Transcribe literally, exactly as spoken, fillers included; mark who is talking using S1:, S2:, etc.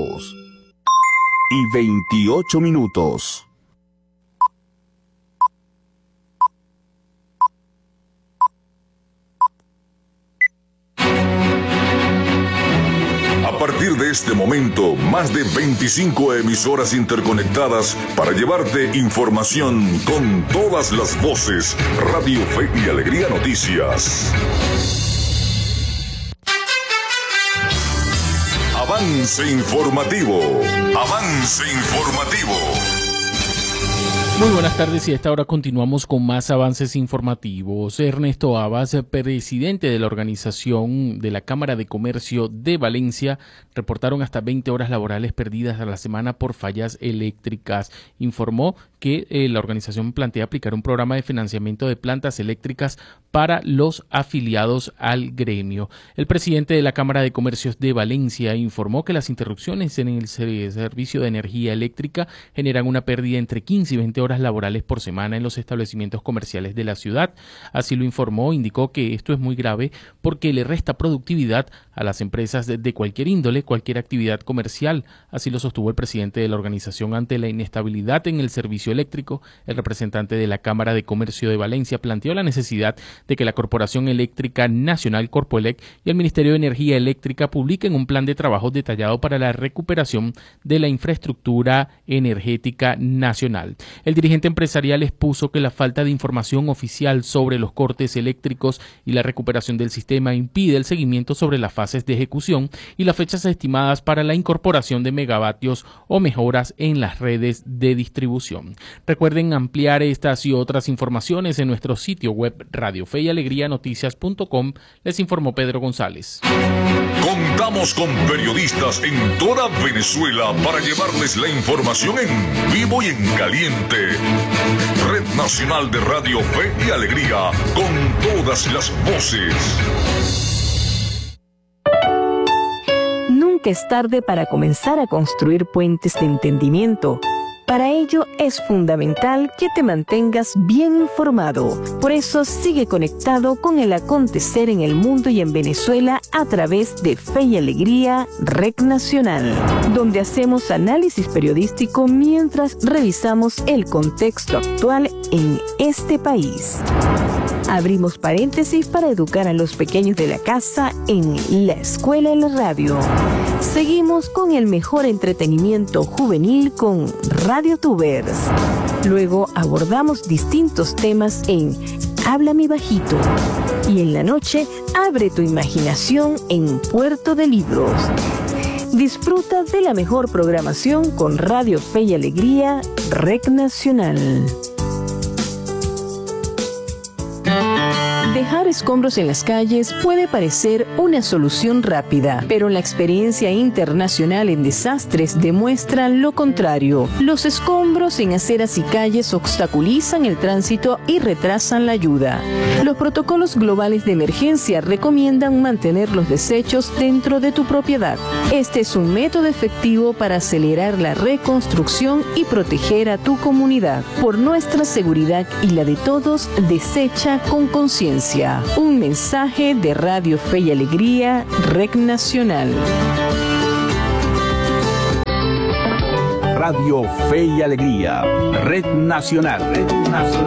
S1: grados y veintiocho minutos.
S2: A partir de este momento, más de veinticinco emisoras interconectadas para llevarte información con todas las voces. Radio Fe y Alegría Noticias. Avance informativo. Avance informativo.
S3: Muy buenas tardes y a esta hora continuamos con más avances informativos. Ernesto Abas, presidente de la organización de la Cámara de Comercio de Valencia, reportaron hasta veinte horas laborales perdidas a la semana por fallas eléctricas. Informó que eh, la organización plantea aplicar un programa de financiamiento de plantas eléctricas para los afiliados al gremio. El presidente de la Cámara de Comercios de Valencia informó que las interrupciones en el servicio de energía eléctrica generan una pérdida entre quince y veinte horas laborales por semana en los establecimientos comerciales de la ciudad. Así lo informó, indicó que esto es muy grave porque le resta productividad a las empresas de, de cualquier índole, cualquier actividad comercial. Así lo sostuvo el presidente de la organización ante la inestabilidad en el servicio eléctrico. El representante de la Cámara de Comercio de Valencia planteó la necesidad de que la Corporación Eléctrica Nacional, Corpoelec, y el Ministerio de Energía Eléctrica publiquen un plan de trabajo detallado para la recuperación de la infraestructura energética nacional. El dirigente empresarial expuso que la falta de información oficial sobre los cortes eléctricos y la recuperación del sistema impide el seguimiento sobre las fases de ejecución y las fechas estimadas para la incorporación de megavatios o mejoras en las redes de distribución. Recuerden ampliar estas y otras informaciones en nuestro sitio web radio fe y alegría noticias punto com. Les informó Pedro González.
S2: Contamos con periodistas en toda Venezuela para llevarles la información en vivo y en caliente. Red Nacional de Radio Fe y Alegría, con todas las voces.
S4: Nunca es tarde para comenzar a construir puentes de entendimiento. Para ello es fundamental que te mantengas bien informado. Por eso sigue conectado con el acontecer en el mundo y en Venezuela a través de Fe y Alegría, Red Nacional, donde hacemos análisis periodístico mientras revisamos el contexto actual en este país. Abrimos paréntesis para educar a los pequeños de la casa en La Escuela en la Radio. Seguimos con el mejor entretenimiento juvenil con Radio Tubers. Luego abordamos distintos temas en Háblame Bajito. Y en la noche, abre tu imaginación en Puerto de Libros. Disfruta de la mejor programación con Radio Fe y Alegría, Red Nacional. Dejar escombros en las calles puede parecer una solución rápida, pero la experiencia internacional en desastres demuestra lo contrario. Los escombros en aceras y calles obstaculizan el tránsito y retrasan la ayuda. Los protocolos globales de emergencia recomiendan mantener los desechos dentro de tu propiedad. Este es un método efectivo para acelerar la reconstrucción y proteger a tu comunidad. Por nuestra seguridad y la de todos, desecha con conciencia. Un mensaje de Radio Fe y Alegría, Red Nacional.
S1: Radio Fe y Alegría, Red Nacional. Red Nacional.